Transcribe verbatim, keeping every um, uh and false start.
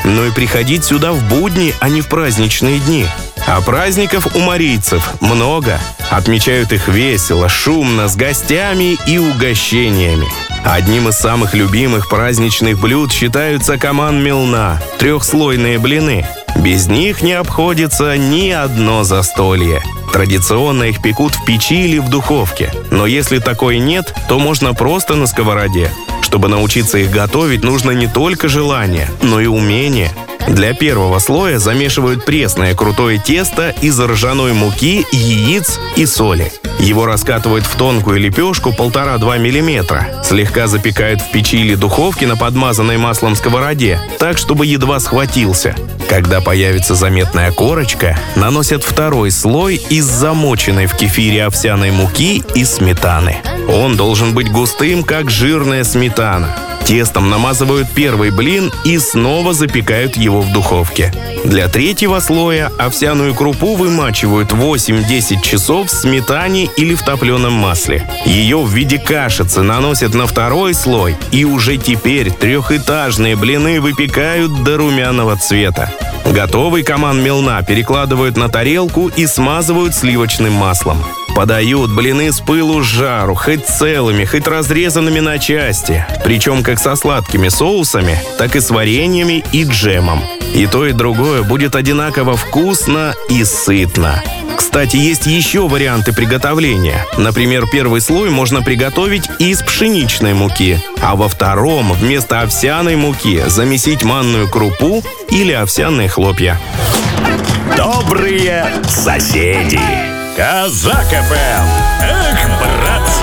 но и приходить сюда в будни, а не в праздничные дни. А праздников у марийцев много. Отмечают их весело, шумно, с гостями и угощениями. Одним из самых любимых праздничных блюд считаются каман милна – трехслойные блины. Без них не обходится ни одно застолье. Традиционно их пекут в печи или в духовке. Но если такой нет, то можно просто на сковороде. Чтобы научиться их готовить, нужно не только желание, но и умение. Для первого слоя замешивают пресное крутое тесто из ржаной муки, яиц и соли. Его раскатывают в тонкую лепешку полтора-два миллиметра. Слегка запекают в печи или духовке на подмазанной маслом сковороде, так, чтобы едва схватился. Когда появится заметная корочка, наносят второй слой из замоченной в кефире овсяной муки и сметаны. Он должен быть густым, как жирная сметана. Тестом намазывают первый блин и снова запекают его в духовке. Для третьего слоя овсяную крупу вымачивают восемь-десять часов в сметане или в топленом масле. Ее в виде кашицы наносят на второй слой, и уже теперь трехэтажные блины выпекают до румяного цвета. Готовый каман милна перекладывают на тарелку и смазывают сливочным маслом. Подают блины с пылу с жару, хоть целыми, хоть разрезанными на части. Причем как со сладкими соусами, так и с вареньями и джемом. И то, и другое будет одинаково вкусно и сытно. Кстати, есть еще варианты приготовления. Например, первый слой можно приготовить из пшеничной муки, а во втором вместо овсяной муки замесить манную крупу или овсяные хлопья. Добрые соседи. Казак эф эм. Эх, братцы.